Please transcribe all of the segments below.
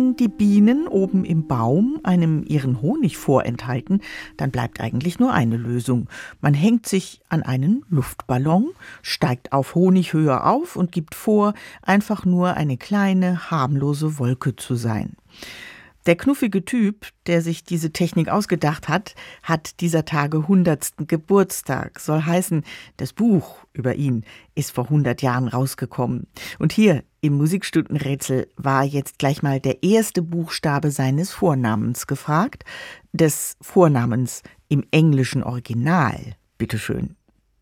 wenn die Bienen oben im Baum einem ihren Honig vorenthalten, dann bleibt eigentlich nur eine Lösung. Man hängt sich an einen Luftballon, steigt auf Honighöhe auf und gibt vor, einfach nur eine kleine, harmlose Wolke zu sein. Der knuffige Typ, der sich diese Technik ausgedacht hat, hat dieser Tage 100. Geburtstag. Soll heißen, das Buch über ihn ist vor 100 Jahren rausgekommen. Und hier im Musikstundenrätsel war jetzt gleich mal der erste Buchstabe seines Vornamens gefragt. Des Vornamens im englischen Original. Bitteschön.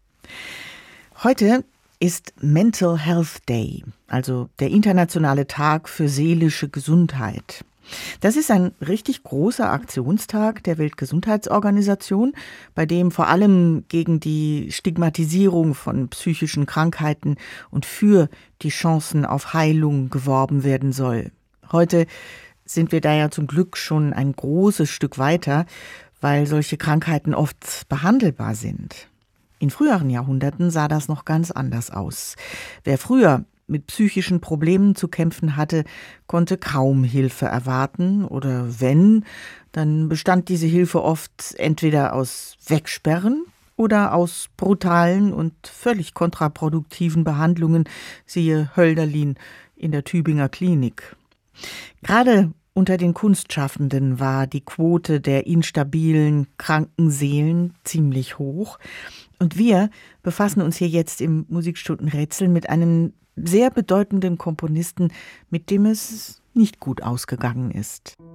Heute ist Mental Health Day, also der internationale Tag für seelische Gesundheit. Das ist ein richtig großer Aktionstag der Weltgesundheitsorganisation, bei dem vor allem gegen die Stigmatisierung von psychischen Krankheiten und für die Chancen auf Heilung geworben werden soll. Heute sind wir da ja zum Glück schon ein großes Stück weiter, weil solche Krankheiten oft behandelbar sind. In früheren Jahrhunderten sah das noch ganz anders aus. Wer früher mit psychischen Problemen zu kämpfen hatte, konnte kaum Hilfe erwarten oder wenn, dann bestand diese Hilfe oft entweder aus Wegsperren oder aus brutalen und völlig kontraproduktiven Behandlungen, siehe Hölderlin in der Tübinger Klinik. Gerade unter den Kunstschaffenden war die Quote der instabilen, kranken Seelen ziemlich hoch. Und wir befassen uns hier jetzt im Musikstundenrätsel mit einem sehr bedeutenden Komponisten, mit dem es nicht gut ausgegangen ist.